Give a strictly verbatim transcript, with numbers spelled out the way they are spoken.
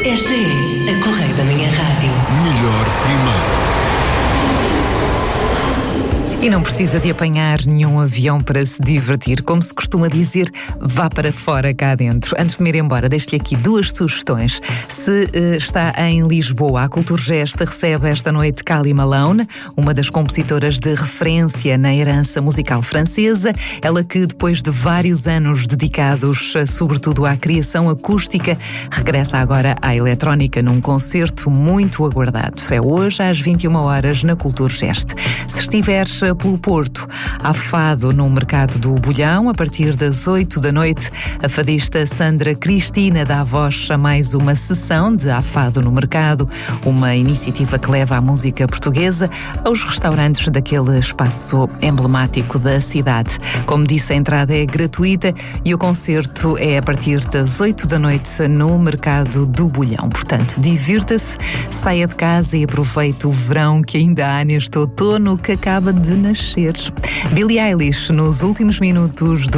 Esta é a Correio da Manhã Rádio. Melhor primeiro. E não precisa de apanhar nenhum avião para se divertir. Como se costuma dizer, vá para fora cá dentro. Antes de me ir embora, deixo-lhe aqui duas sugestões. Se uh, está em Lisboa, a Culturgest recebe esta noite Cali Malone, uma das compositoras de referência na herança musical francesa. Ela que, depois de vários anos dedicados sobretudo à criação acústica, regressa agora à eletrónica num concerto muito aguardado. É hoje às vinte e uma horas na Culturgest. Se estiveres pelo Porto, há fado no Mercado do Bolhão, a partir das oito da noite. A fadista Sandra Cristina dá voz a mais uma sessão de Afado no Mercado, uma iniciativa que leva a música portuguesa aos restaurantes daquele espaço emblemático da cidade. Como disse, a entrada é gratuita e o concerto é a partir das oito da noite no Mercado do Bolhão. Portanto, divirta-se, saia de casa e aproveite o verão que ainda há neste outono que acaba de nascer. Billie Eilish, nos últimos minutos do